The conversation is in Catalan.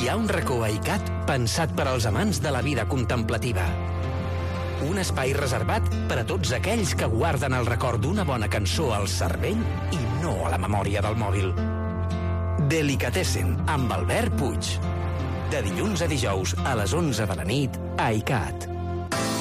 Hi ha un racó a ICAT pensat per als amants de la vida contemplativa. Un espai reservat per a tots aquells que guarden el record d'una bona cançó al cervell i no a la memòria del mòbil. Delicatessen, amb Albert Puig. De dilluns a dijous a les 11 de la nit a ICAT.